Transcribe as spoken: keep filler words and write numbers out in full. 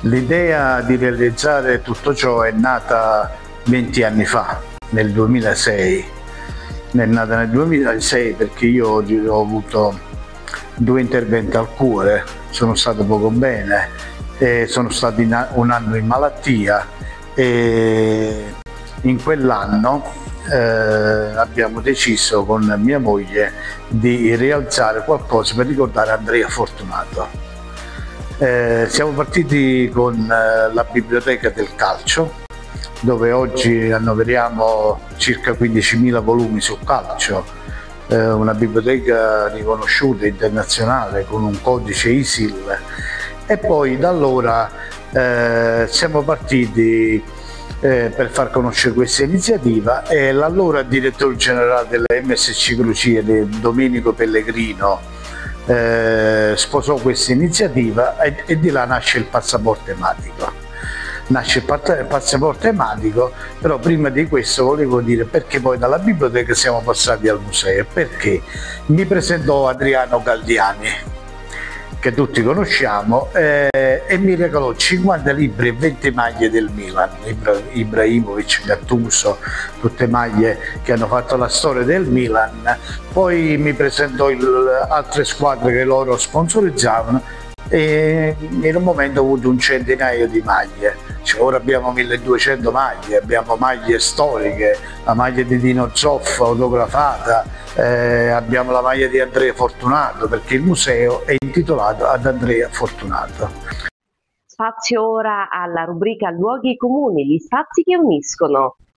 L'idea di realizzare tutto ciò è nata venti anni fa, nel duemilasei. È nata nel duemilasei perché io ho avuto due interventi al cuore, sono stato poco bene, e sono stato in un anno in malattia e in quell'anno eh, abbiamo deciso con mia moglie di realizzare qualcosa per ricordare Andrea Fortunato. Eh, siamo partiti con eh, la biblioteca del calcio, dove oggi annoveriamo circa quindicimila volumi sul calcio, eh, una biblioteca riconosciuta internazionale con un codice I S I L, e poi da allora eh, siamo partiti eh, per far conoscere questa iniziativa, e l'allora direttore generale della M S C Crociere, Domenico Pellegrino, Eh, sposò questa iniziativa e, e di là nasce il passaporto ematico. Nasce il passaporto ematico, però prima di questo volevo dire perché poi dalla biblioteca siamo passati al museo, perché mi presentò Adriano Galdiani, che tutti conosciamo, eh, e mi regalò cinquanta libri e venti maglie del Milan, Ibra Ibrahimovic, Gattuso, tutte maglie che hanno fatto la storia del Milan. Poi mi presentò il, altre squadre che loro sponsorizzavano, e in un momento ho avuto un centinaio di maglie. Cioè, ora abbiamo milleduecento maglie, abbiamo maglie storiche, la maglia di Dino Zoff autografata, eh, abbiamo la maglia di Andrea Fortunato, perché il museo è intitolato ad Andrea Fortunato. Spazio ora alla rubrica Luoghi comuni, gli spazi che uniscono.